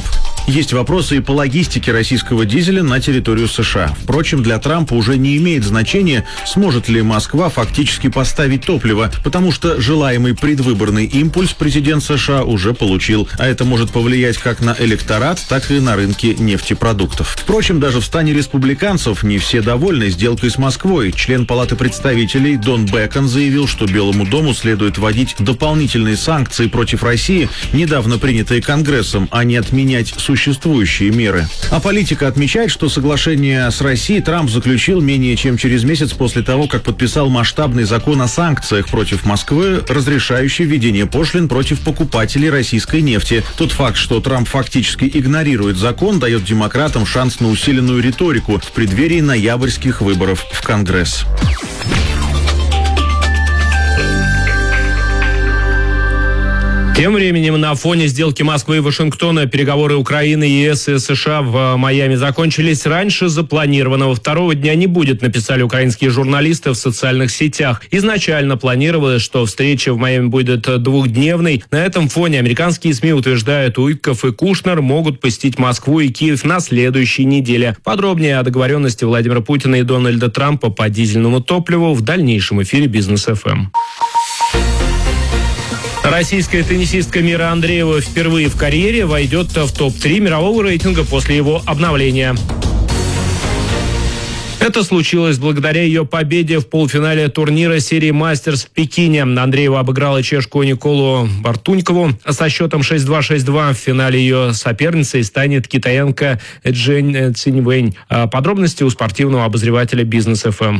Есть вопросы и по логистике российского дизеля на территорию США. Впрочем, для Трампа уже не имеет значения, сможет ли Москва фактически поставить топливо, потому что желаемый предвыборный импульс президент США уже получил, а это может повлиять как на электорат, так и на рынки нефтепродуктов. Впрочем, даже в стане республиканцев не все довольны сделкой с Москвой. Член Палаты представителей Дон Бекон заявил, что Белому дому следует вводить дополнительные санкции против России, недавно принятые Конгрессом, а не отменять существующие меры. А политика отмечает, что соглашение с Россией Трамп заключил менее чем через месяц после того, как подписал масштабный закон о санкциях против Москвы, разрешающий введение пошлин против покупателей российской нефти. Тот факт, что Трамп фактически игнорирует закон, дает демократам шанс на усиленную риторику в преддверии ноябрьских выборов в Конгресс. Тем временем на фоне сделки Москвы и Вашингтона переговоры Украины, ЕС и США в Майами закончились раньше запланированного. Второго дня не будет, написали украинские журналисты в социальных сетях. Изначально планировалось, что встреча в Майами будет двухдневной. На этом фоне американские СМИ утверждают, Уитков и Кушнер могут посетить Москву и Киев на следующей неделе. Подробнее о договоренности Владимира Путина и Дональда Трампа по дизельному топливу в дальнейшем эфире Бизнес ФМ. Российская теннисистка Мира Андреева впервые в карьере войдет в топ-3 мирового рейтинга после его обновления. Это случилось благодаря ее победе в полуфинале турнира серии «Мастерс» в Пекине. Андреева обыграла чешку Николу Бартунькову со счетом 6-2, 6-2. В финале ее соперницей станет китаянка Джень Циньвэнь. Подробности у спортивного обозревателя «Бизнес ФМ».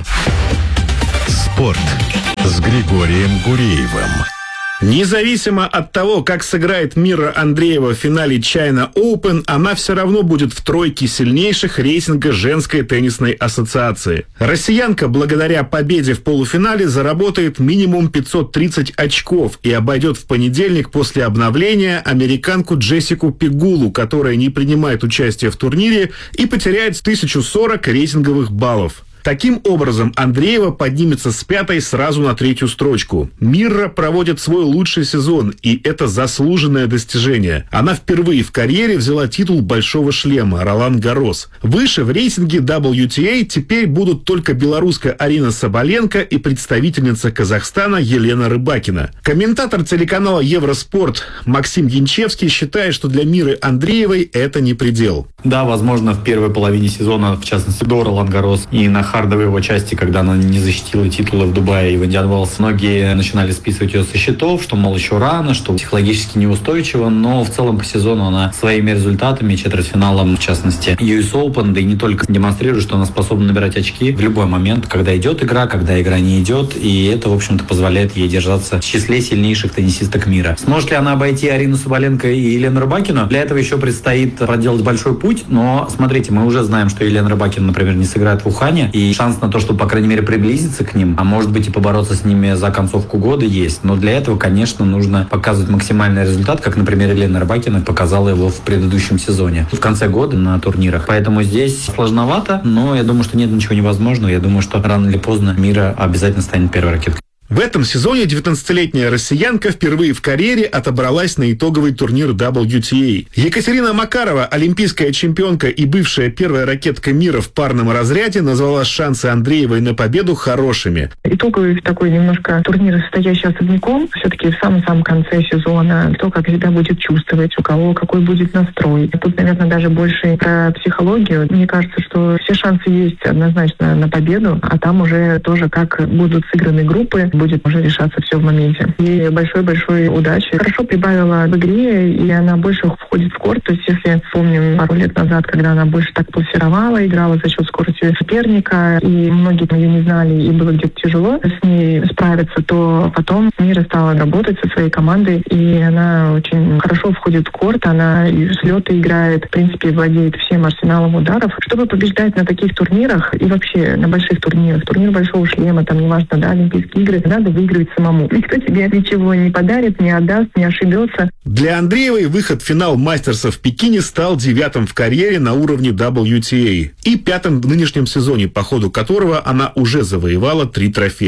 Спорт с Григорием Гуреевым. Независимо от того, как сыграет Мира Андреева в финале China Open, она все равно будет в тройке сильнейших рейтинга женской теннисной ассоциации. Россиянка благодаря победе в полуфинале заработает минимум 530 очков и обойдет в понедельник после обновления американку Джессику Пегулу, которая не принимает участие в турнире и потеряет 1040 рейтинговых баллов. Таким образом, Андреева поднимется с 5-й сразу на 3-ю строчку. Мирра проводит свой лучший сезон, и это заслуженное достижение. Она впервые в карьере взяла титул «Большого шлема» Ролан Гаррос. Выше в рейтинге WTA теперь будут только белоруска Арина Соболенко и представительница Казахстана Елена Рыбакина. Комментатор телеканала Евроспорт Максим Янчевский считает, что для Миры Андреевой это не предел. Да, возможно, в первой половине сезона, в частности, до Ролан Гаррос и на хардовой его части, когда она не защитила титулы в Дубае и в Индиан Уэллс, многие начинали списывать ее со счетов, что, мол, еще рано, что психологически неустойчиво, но в целом по сезону она своими результатами, четвертьфиналом, в частности, US Open, да и не только, демонстрирует, что она способна набирать очки в любой момент, когда идет игра, когда игра не идет, и это, в общем-то, позволяет ей держаться в числе сильнейших теннисисток мира. Сможет ли она обойти Арину Соболенко и Елену Рыбакину? Для этого еще предстоит проделать большой путь, но, смотрите, мы уже знаем, что Елена Рыбакина, например, не сыграет в Ухане, и шанс на то, чтобы, по крайней мере, приблизиться к ним, а может быть и побороться с ними за концовку года есть. Но для этого, конечно, нужно показывать максимальный результат, как, например, Елена Рыбакина показала его в предыдущем сезоне, в конце года на турнирах. Поэтому здесь сложновато, но я думаю, что нет ничего невозможного. Я думаю, что рано или поздно Мира обязательно станет первой ракеткой. В этом сезоне 19-летняя россиянка впервые в карьере отобралась на итоговый турнир WTA. Екатерина Макарова, олимпийская чемпионка и бывшая первая ракетка мира в парном разряде, назвала шансы Андреевой на победу хорошими. Итоговый такой немножко турнир, состоящий особняком, все-таки в самом-самом конце сезона, кто как себя будет чувствовать, у кого какой будет настрой. Тут, наверное, даже больше про психологию. Мне кажется, что все шансы есть однозначно на победу, а там уже тоже как будут сыграны группы, будет уже решаться все в моменте. И большой-большой удачи. Хорошо прибавила в игре, и она больше входит в корт. То есть, если вспомним пару лет назад, когда она больше так пульсировала, играла за счет скорости соперника, и многие ее не знали, и было где-то тяжело с ней справиться, то потом Мира стала работать со своей командой, и она очень хорошо входит в корт, она и слеты играет, в принципе, владеет всем арсеналом ударов. Чтобы побеждать на таких турнирах и вообще на больших турнирах, турнир Большого шлема, там, неважно, да, Олимпийские игры, надо выигрывать самому. Никто тебе ничего не подарит, не отдаст, не ошибется. Для Андреевой выход в финал Мастерса в Пекине стал 9-м в карьере на уровне WTA и 5-м в нынешнем сезоне, по ходу которого она уже завоевала 3 трофея.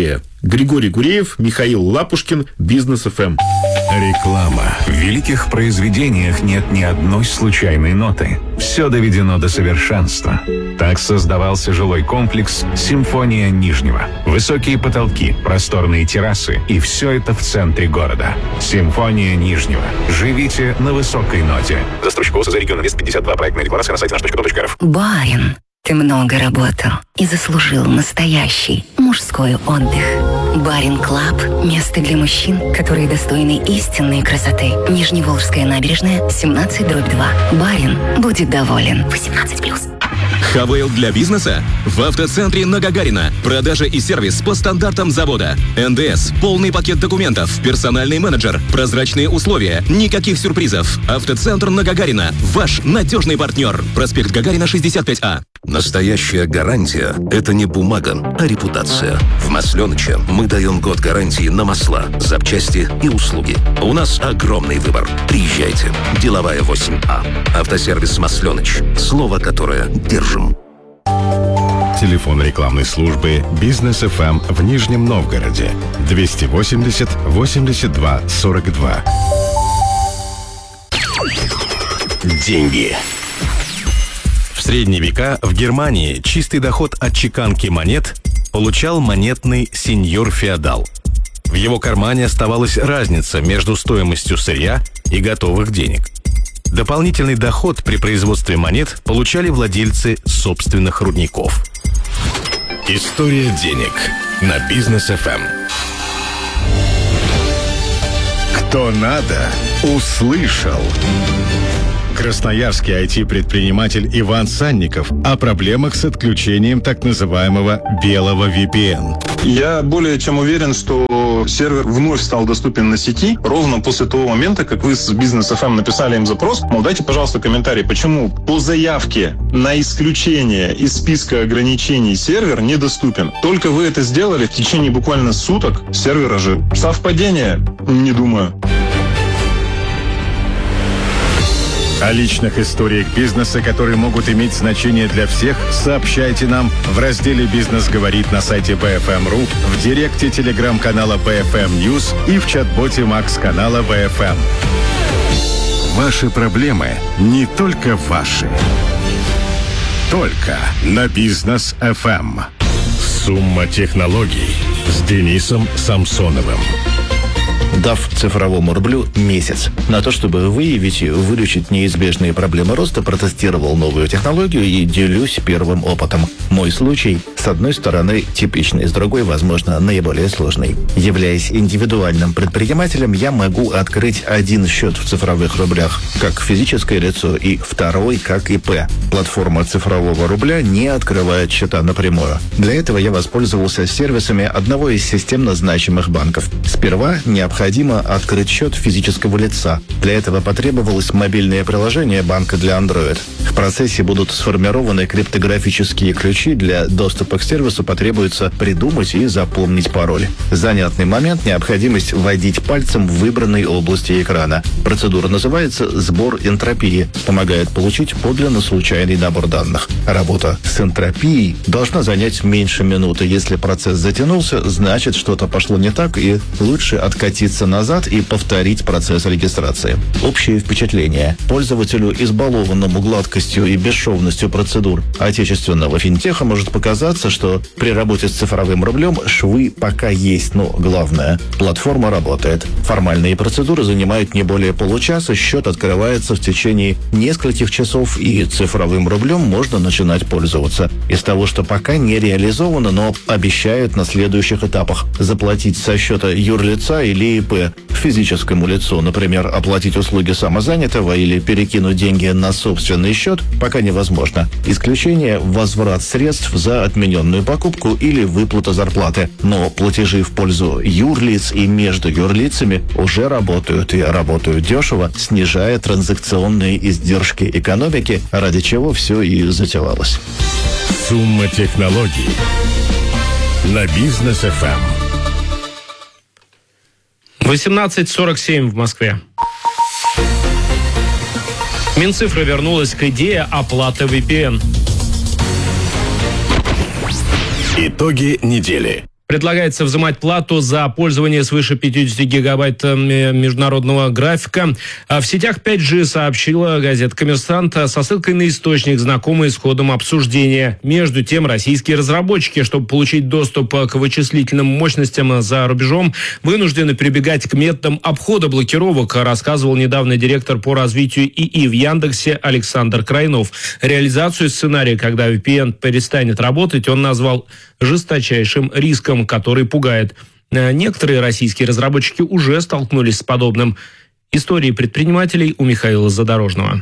Григорий Гуреев, Михаил Лапушкин, Бизнес ФМ. Реклама. В великих произведениях нет ни одной случайной ноты. Все доведено до совершенства. Так создавался жилой комплекс «Симфония Нижнего». Высокие потолки, просторные террасы, и все это в центре города. «Симфония Нижнего». Живите на высокой ноте. Застройщик ОС за регион Инвест 52. Проектная декларация на сайте наш.дом.рф. Барин, ты много работал и заслужил настоящий мужской отдых. Барин Клаб – место для мужчин, которые достойны истинной красоты. Нижневолжская набережная, 17/2. Барин будет доволен. 18+. ХВЛ для бизнеса? В автоцентре на Гагарина. Продажа и сервис по стандартам завода. НДС, полный пакет документов, персональный менеджер, прозрачные условия, никаких сюрпризов. Автоцентр на Гагарина. Ваш надежный партнер. Проспект Гагарина, 65А. Настоящая гарантия – это не бумага, а репутация. В Масленыче мы даем год гарантии на масла, запчасти и услуги. У нас огромный выбор. Приезжайте. Деловая 8А. Автосервис Масленыч. Слово, которое держим. Телефон рекламной службы «Бизнес ФМ» в Нижнем Новгороде 280 82 42. Деньги. В средние века в Германии чистый доход от чеканки монет получал монетный сеньор-феодал. В его кармане оставалась разница между стоимостью сырья и готовых денег. Дополнительный доход при производстве монет получали владельцы собственных рудников. История денег на Бизнес ФМ. Кто надо, услышал. Красноярский IT-предприниматель Иван Санников о проблемах с отключением так называемого белого VPN. Я более чем уверен, что сервер вновь стал доступен на сети ровно после того момента, как вы с Бизнес ФМ написали им запрос. Мол, дайте, пожалуйста, комментарий, почему по заявке на исключение из списка ограничений сервер недоступен. Только вы это сделали в течение буквально суток, сервер ожил. Совпадение? Не думаю. О личных историях бизнеса, которые могут иметь значение для всех, сообщайте нам в разделе «Бизнес говорит» на сайте BFM.ru, в директе телеграм-канала BFM News и в чат-боте Макс-канала BFM. Ваши проблемы не только ваши. Только на Бизнес ФМ. Сумма технологий с Денисом Самсоновым. Дав цифровому рублю месяц на то, чтобы выявить и вылечить неизбежные проблемы роста, протестировал новую технологию и делюсь первым опытом. Мой случай, с одной стороны, типичный, с другой, возможно, наиболее сложный. Являясь индивидуальным предпринимателем, я могу открыть один счет в цифровых рублях, как физическое лицо, и второй, как ИП. Платформа цифрового рубля не открывает счета напрямую. Для этого я воспользовался сервисами одного из системно значимых банков. Сперва необходимо открыть счет физического лица. Для этого потребовалось мобильное приложение банка для Android. В процессе будут сформированы криптографические ключи. Для доступа к сервису потребуется придумать и запомнить пароль. Занятный момент – необходимость вводить пальцем в выбранной области экрана. Процедура называется «сбор энтропии». Помогает получить подлинно случайный набор данных. Работа с энтропией должна занять меньше минуты. Если процесс затянулся, значит, что-то пошло не так, и лучше откатиться назад и повторить процесс регистрации. Общее впечатление. Пользователю, избалованному гладкостью и бесшовностью процедур отечественного финтеха, может показаться, что при работе с цифровым рублем швы пока есть, но главное – платформа работает. Формальные процедуры занимают не более получаса, счет открывается в течение нескольких часов, и цифровым рублем можно начинать пользоваться. Из того, что пока не реализовано, но обещают на следующих этапах заплатить со счета юрлица или ИП физическому лицу, например, оплатить услуги самозанятого или перекинуть деньги на собственный счет, пока невозможно. Исключение – возврат средств за отмененную покупку или выплата зарплаты. Но платежи в пользу юрлиц и между юрлицами уже работают, и работают дешево, снижая транзакционные издержки экономики, ради чего все и затевалось. Сумма технологий на Бизнес ФМ. 18:47 в Москве. Минцифра вернулась к идее оплаты VPN. Итоги недели. Предлагается взимать плату за пользование свыше 50 гигабайт международного графика. В сетях 5G сообщила газета «Коммерсант» со ссылкой на источник, знакомый с ходом обсуждения. Между тем, российские разработчики, чтобы получить доступ к вычислительным мощностям за рубежом, вынуждены прибегать к методам обхода блокировок, рассказывал недавно директор по развитию ИИ в Яндексе Александр Крайнов. Реализацию сценария, когда VPN перестанет работать, он назвал жесточайшим риском, который пугает. Некоторые российские разработчики уже столкнулись с подобным. Истории предпринимателей у Михаила Задорожного.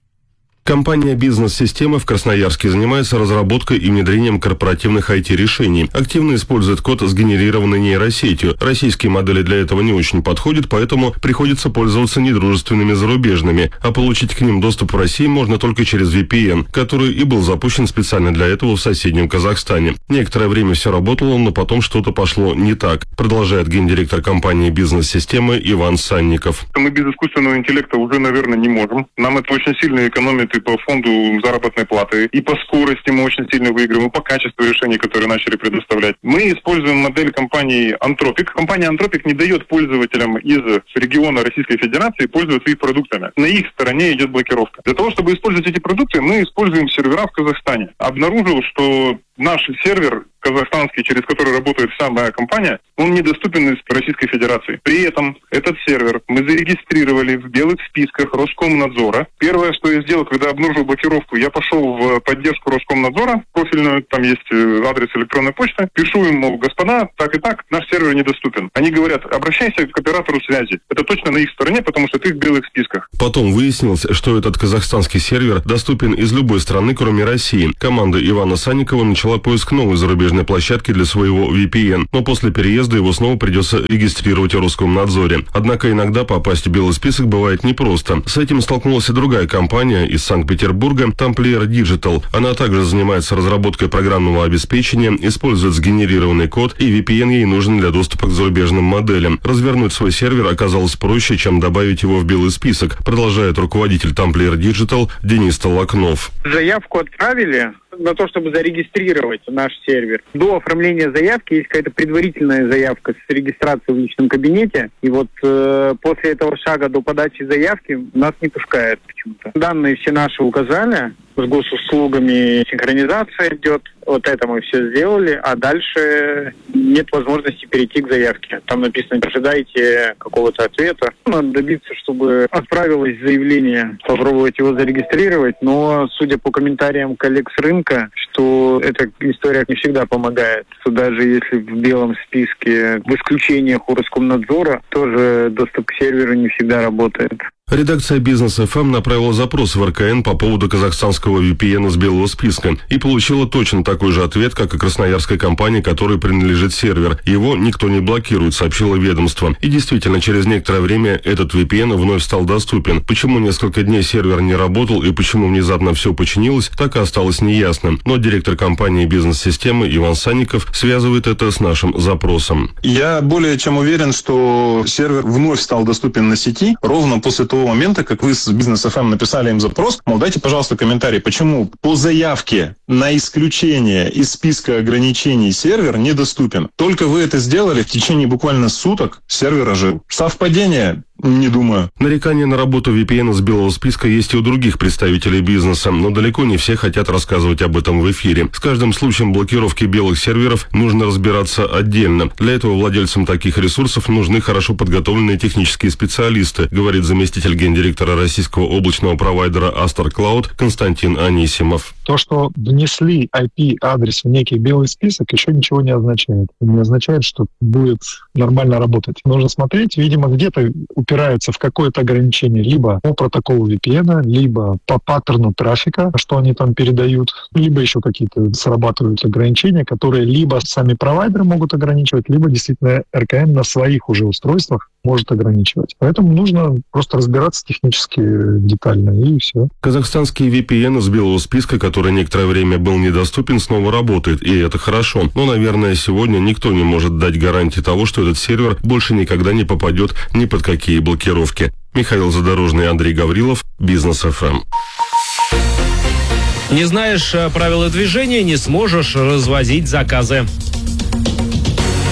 Компания «Бизнес-система» в Красноярске занимается разработкой и внедрением корпоративных IT-решений. Активно использует код, сгенерированный нейросетью. Российские модели для этого не очень подходят, поэтому приходится пользоваться недружественными зарубежными. А получить к ним доступ в России можно только через VPN, который и был запущен специально для этого в соседнем Казахстане. Некоторое время все работало, но потом что-то пошло не так, продолжает гендиректор компании «Бизнес-системы» Иван Санников. Мы без искусственного интеллекта уже, наверное, не можем. Нам это очень сильно экономит и по фонду заработной платы, и по скорости мы очень сильно выигрываем, и по качеству решений, которые начали предоставлять. Мы используем модель компании Anthropic. Компания Anthropic не дает пользователям из региона Российской Федерации пользоваться их продуктами. На их стороне идет блокировка. Для того, чтобы использовать эти продукты, мы используем сервера в Казахстане. Обнаружил, что наш сервер казахстанский, через который работает вся моя компания, он недоступен из Российской Федерации. При этом этот сервер мы зарегистрировали в белых списках Роскомнадзора. Первое, что я сделал, когда обнаружил блокировку, я пошел в поддержку Роскомнадзора, профильную, там есть адрес электронной почты, пишу им, мол, господа, так и так, наш сервер недоступен. Они говорят, обращайся к оператору связи. Это точно на их стороне, потому что ты в белых списках. Потом выяснилось, что этот казахстанский сервер доступен из любой страны, кроме России. Команда Ивана Санникова начала поиск новой зарубежной площадки для своего VPN, но после переезда его снова придется регистрировать в Роскомнадзоре. Однако иногда попасть в белый список бывает непросто. С этим столкнулась и другая компания из Санкт-Петербурга, Tamplier Digital. Она также занимается разработкой программного обеспечения, использует сгенерированный код, и VPN ей нужен для доступа к зарубежным моделям. Развернуть свой сервер оказалось проще, чем добавить его в белый список, продолжает руководитель Tamplier Digital Денис Толокнов. Заявку отправили на то, чтобы зарегистрировать наш сервер. До оформления заявки есть какая-то предварительная заявка с регистрацией в личном кабинете. И вот после этого шага до подачи заявки нас не пускают почему-то. Данные все наши указали, с госуслугами синхронизация идет. Вот это мы все сделали, а дальше нет возможности перейти к заявке. Там написано, ожидайте какого-то ответа. Надо добиться, чтобы отправилось заявление, попробовать его зарегистрировать, но, судя по комментариям коллег с рынка, что эта история не всегда помогает. Что даже если в белом списке, в исключениях у Роскомнадзора, тоже доступ к серверу не всегда работает. Редакция «Бизнес-ФМ» направила запрос в РКН по поводу казахстанского VPN с белого списка и получила точно такой же ответ, как и красноярской компании, которой принадлежит сервер. Его никто не блокирует, сообщило ведомство. И действительно, через некоторое время этот VPN вновь стал доступен. Почему несколько дней сервер не работал и почему внезапно все починилось, так и осталось неясным. Но директор компании «Бизнес-системы» Иван Санников связывает это с нашим запросом. Я более чем уверен, что сервер вновь стал доступен на сети ровно после того момента, как вы с Бизнес-ФМ написали им запрос, мол, дайте, пожалуйста, комментарий, почему по заявке на исключение из списка ограничений сервер недоступен. Только вы это сделали, в течение буквально суток сервер ожил. Совпадение? Не думаю. Нарекания на работу VPN с белого списка есть и у других представителей бизнеса, но далеко не все хотят рассказывать об этом в эфире. С каждым случаем блокировки белых серверов нужно разбираться отдельно. Для этого владельцам таких ресурсов нужны хорошо подготовленные технические специалисты, говорит заместитель гендиректора российского облачного провайдера Astar Cloud Константин Анисимов. То, что внесли IP-адрес в некий белый список, еще ничего не означает. Не означает, что будет нормально работать. Нужно смотреть, видимо, где-то упираются в какое-то ограничение либо по протоколу VPN, либо по паттерну трафика, что они там передают, либо еще какие-то срабатывают ограничения, которые либо сами провайдеры могут ограничивать, либо действительно РКН на своих уже устройствах может ограничивать. Поэтому нужно просто разбираться технически детально, и все. Казахстанский VPN с белого списка, который некоторое время был недоступен, снова работает, и это хорошо. Но, наверное, сегодня никто не может дать гарантии того, что этот сервер больше никогда не попадет ни под какие блокировки. Михаил Задорожный, Андрей Гаврилов, Бизнес-ФМ. Не знаешь правила движения, не сможешь развозить заказы.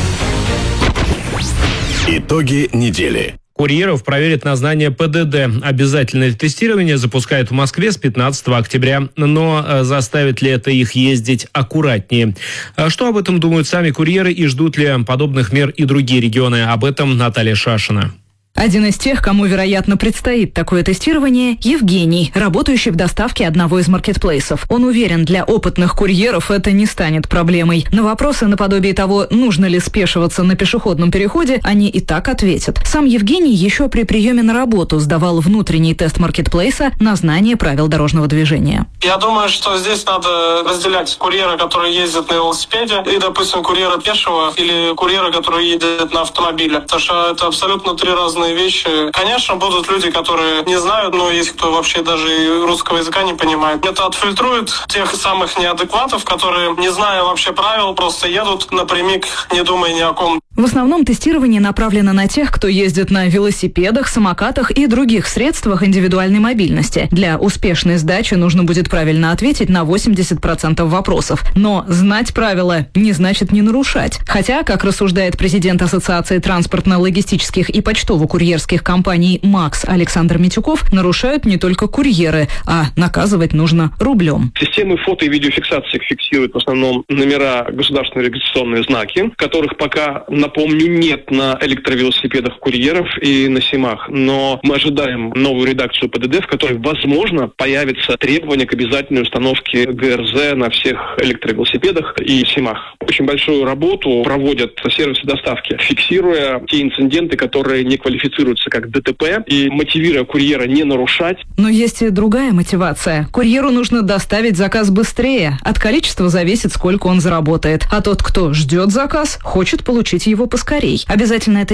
Итоги недели. Курьеров проверят на знание ПДД. Обязательное тестирование запускают в Москве с 15 октября. Но заставит ли это их ездить аккуратнее? Что об этом думают сами курьеры и ждут ли подобных мер и другие регионы? Об этом Наталья Шашина. Один из тех, кому, вероятно, предстоит такое тестирование, Евгений, работающий в доставке одного из маркетплейсов. Он уверен, для опытных курьеров это не станет проблемой. На вопросы наподобие того, нужно ли спешиваться на пешеходном переходе, они и так ответят. Сам Евгений еще при приеме на работу сдавал внутренний тест маркетплейса на знание правил дорожного движения. Я думаю, что здесь надо разделять курьера, который ездит на велосипеде, и, допустим, курьера пешего или курьера, который едет на автомобиле. Потому что это абсолютно три разные вещи. Конечно, будут люди, которые не знают, но есть кто вообще даже и русского языка не понимает. Это отфильтрует тех самых неадекватов, которые, не зная вообще правил, просто едут напрямик, не думая ни о ком. В основном тестирование направлено на тех, кто ездит на велосипедах, самокатах и других средствах индивидуальной мобильности. Для успешной сдачи нужно будет правильно ответить на 80% вопросов. Но знать правила не значит не нарушать. Хотя, как рассуждает президент Ассоциации транспортно-логистических и почтово-курьерских компаний МАКС Александр Митюков, нарушают не только курьеры, а наказывать нужно рублем. Системы фото- и видеофиксации фиксируют в основном номера государственные регистрационные знаки, которых пока, напомню, нет на электровелосипедах курьеров и на СИМах. Но мы ожидаем новую редакцию ПДД, в которой, возможно, появится требование к обязательной установке ГРЗ на всех электровелосипедах и СИМах. Очень большую работу проводят сервисы доставки, фиксируя те инциденты, которые не квалифицируются как ДТП, и мотивируя курьера не нарушать. Но есть и другая мотивация. Курьеру нужно доставить заказ быстрее. От количества зависит, сколько он заработает. А тот, кто ждет заказ, хочет получить его поскорей. Обязательно это